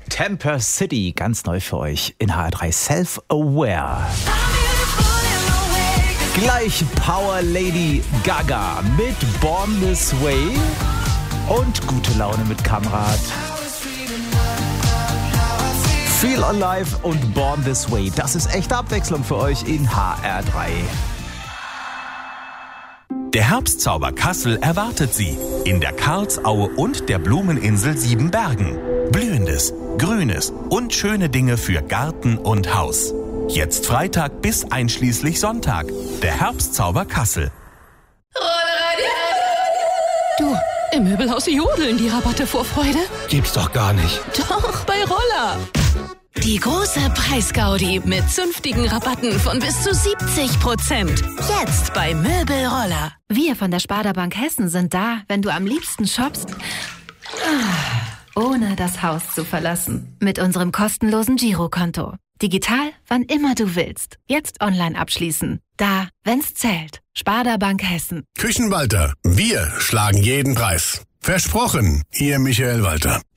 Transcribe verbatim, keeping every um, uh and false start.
Temper City, ganz neu für euch in H R drei Self-Aware. Gleich Power Lady Gaga mit Born This Way und gute Laune mit Kamrat. Feel Alive und Born This Way, das ist echte Abwechslung für euch in H R drei. Der Herbstzauber Kassel erwartet Sie in der Karlsaue und der Blumeninsel Siebenbergen. Blühendes, Grünes und schöne Dinge für Garten und Haus. Jetzt Freitag bis einschließlich Sonntag. Der Herbstzauber Kassel. Du, im Möbelhaus jodeln die Rabatte vor Freude. Gibt's doch gar nicht. Doch, bei Roller. Die große Preisgaudi mit zünftigen Rabatten von bis zu siebzig Prozent. Jetzt bei Möbelroller. Wir von der Sparda Bank Hessen sind da, wenn du am liebsten shoppst, ohne das Haus zu verlassen. Mit unserem kostenlosen Girokonto. Digital, wann immer du willst. Jetzt online abschließen. Da, wenn's zählt. Sparda Bank Hessen. Küchenwalter. Wir schlagen jeden Preis. Versprochen, Ihr Michael Walter.